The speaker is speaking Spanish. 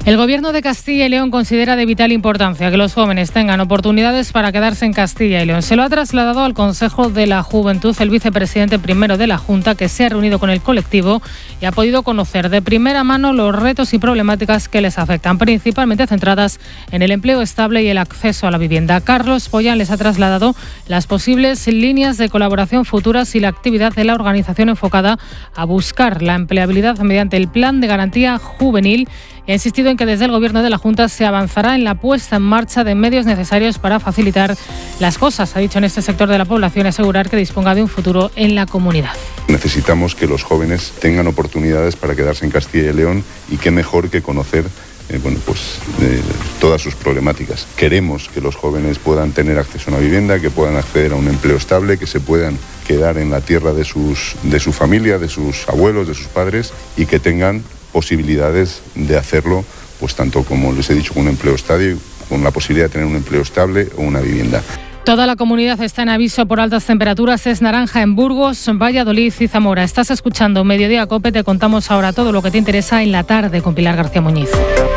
El Gobierno de Castilla y León considera de vital importancia que los jóvenes tengan oportunidades para quedarse en Castilla y León. Se lo ha trasladado al Consejo de la Juventud el vicepresidente primero de la Junta, que se ha reunido con el colectivo y ha podido conocer de primera mano los retos y problemáticas que les afectan, principalmente centradas en el empleo estable y el acceso a la vivienda. Carlos Pollán les ha trasladado las posibles líneas de colaboración futuras y la actividad de la organización enfocada a buscar la empleabilidad mediante el Plan de Garantía Juvenil. Y ha insistido en que desde el Gobierno de la Junta se avanzará en la puesta en marcha de medios necesarios para facilitar las cosas. Ha dicho en este sector de la población asegurar que disponga de un futuro en la comunidad. Necesitamos que los jóvenes tengan oportunidades para quedarse en Castilla y León y qué mejor que conocer todas sus problemáticas. Queremos que los jóvenes puedan tener acceso a una vivienda, que puedan acceder a un empleo estable, que se puedan quedar en la tierra de su familia, de sus abuelos, de sus padres y que tengan posibilidades de hacerlo, pues tanto como les he dicho, con un empleo estable, con la posibilidad de tener un empleo estable o una vivienda. Toda la comunidad está en aviso por altas temperaturas. Es naranja en Burgos, Valladolid y Zamora. Estás escuchando Mediodía COPE. Te contamos ahora todo lo que te interesa en la tarde con Pilar García Muñiz.